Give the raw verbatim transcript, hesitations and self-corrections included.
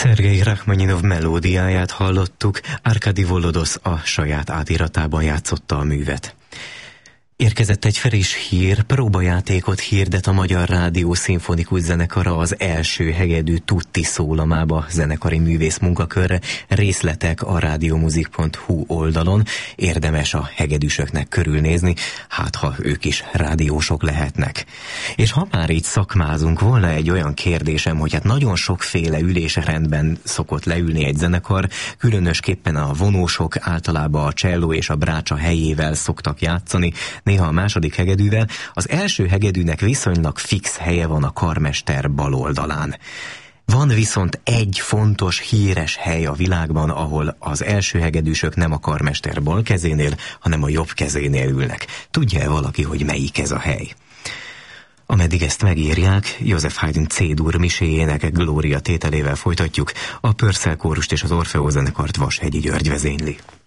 Szergej Rachmaninov melódiáját hallottuk, Arkadi Volodosz a saját átiratában játszotta a művet. Érkezett egy friss hír, próbajátékot hirdet a Magyar Rádió Szimfonikus Zenekara az első hegedű Tutti szólamába zenekari művész munkakörre. Részletek a radiomuzik pont hu oldalon. Érdemes a hegedűsöknek körülnézni, hát ha ők is rádiósok lehetnek. És ha már így szakmázunk, volna egy olyan kérdésem, hogy hát nagyon sokféle ülésrendben szokott leülni egy zenekar, különösképpen a vonósok általában a cselló és a brácsa helyével szoktak játszani, néha a második hegedűvel. Az első hegedűnek viszonylag fix helye van a karmester bal oldalán. Van viszont egy fontos, híres hely a világban, ahol az első hegedűsök nem a karmester bal kezénél, hanem a jobb kezénél ülnek. Tudja-e valaki, hogy melyik ez a hely? Ameddig ezt megírják, József Haydn C-dur miséjének Glória tételével folytatjuk. A Purcell kórust és az Orfeó zenekart Vashegyi György vezényli.